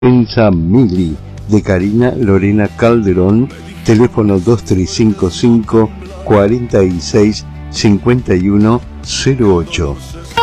Pensa Mili, de Karina Lorena Calderón, teléfono 2355 46 51 08.